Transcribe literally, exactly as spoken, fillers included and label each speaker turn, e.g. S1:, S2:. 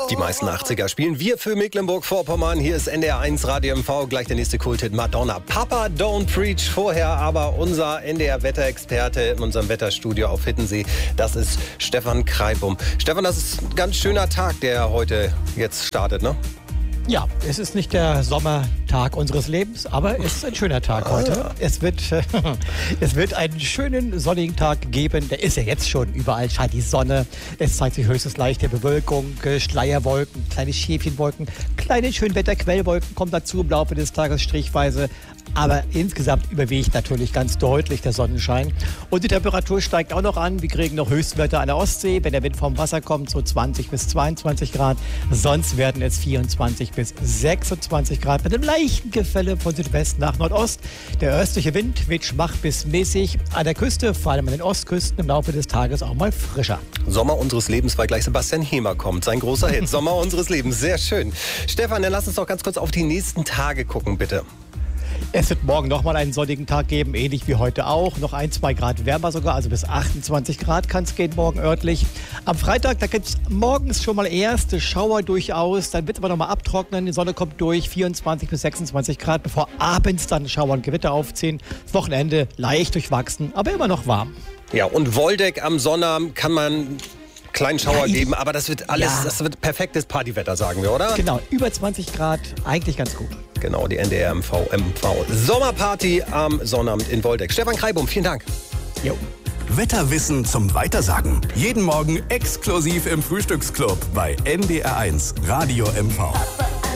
S1: Die meisten achtziger spielen wir für Mecklenburg-Vorpommern. Hier ist N D R eins Radio M V. Gleich der nächste Kulthit Madonna. Papa Don't Preach. Vorher aber unser N D R-Wetterexperte in unserem Wetterstudio auf Hittensee. Das ist Stefan Kreibum. Stefan, das ist ein ganz schöner Tag, der heute jetzt startet, ne?
S2: Ja, es ist nicht der Sommertag unseres Lebens, aber es ist ein schöner Tag heute. Es wird, äh, es wird einen schönen sonnigen Tag geben. Der ist ja jetzt schon. Überall scheint die Sonne. Es zeigt sich höchstens leichte Bewölkung, äh, Schleierwolken, kleine Schäfchenwolken, kleine Schönwetterquellwolken kommen dazu im Laufe des Tages strichweise. Aber insgesamt überwiegt natürlich ganz deutlich der Sonnenschein. Und die Temperatur steigt auch noch an. Wir kriegen noch Höchstwerte an der Ostsee. Wenn der Wind vom Wasser kommt, so zwanzig bis zweiundzwanzig Grad. Sonst werden es vierundzwanzig bis sechsundzwanzig Grad mit einem leichten Gefälle von Südwest nach Nordost. Der östliche Wind weht schwach bis mäßig. An der Küste, vor allem an den Ostküsten, im Laufe des Tages auch mal frischer.
S1: Sommer unseres Lebens, weil gleich Sebastian Hemer kommt. Sein großer Hit. Sommer unseres Lebens. Sehr schön. Stefan, dann lass uns doch ganz kurz auf die nächsten Tage gucken, bitte.
S2: Es wird morgen nochmal einen sonnigen Tag geben, ähnlich wie heute auch. Noch ein, zwei Grad wärmer sogar, also bis achtundzwanzig Grad kann es gehen morgen örtlich. Am Freitag, da gibt es morgens schon mal erste Schauer durchaus. Dann wird es aber nochmal abtrocknen, die Sonne kommt durch, vierundzwanzig bis sechsundzwanzig Grad, bevor abends dann Schauer und Gewitter aufziehen. Das Wochenende leicht durchwachsen, aber immer noch warm.
S1: Ja, und Woldeck am Sonnabend kann man kleinen Schauer ja, geben, aber das wird alles, ja. das wird perfektes Partywetter, sagen wir, oder?
S2: Genau, über zwanzig Grad, eigentlich ganz gut.
S1: Genau, die N D R M V M V Sommerparty am Sonnabend in Woldeck. Stefan Kreibum, vielen Dank.
S2: Jo.
S3: Wetterwissen zum Weitersagen. Jeden Morgen exklusiv im Frühstücksclub bei N D R eins Radio M V.